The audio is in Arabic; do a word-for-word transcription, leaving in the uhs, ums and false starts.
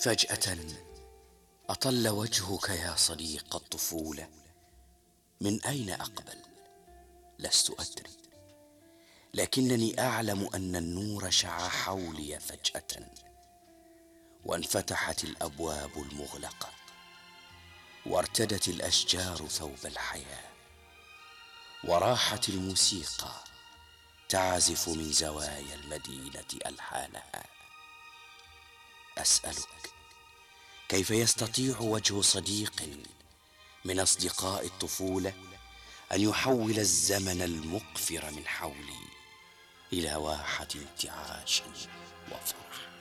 فجأة أطل وجهك يا صديق الطفولة. من أين أقبل؟ لست أدري، لكنني أعلم أن النور شع حولي فجأة، وانفتحت الأبواب المغلقة، وارتدت الأشجار ثوب الحياة، وراحت الموسيقى تعزف من زوايا المدينة ألحانها. أسألك، كيف يستطيع وجه صديق من أصدقاء الطفولة أن يحول الزمن المقفر من حولي إلى واحة انتعاش وفرح؟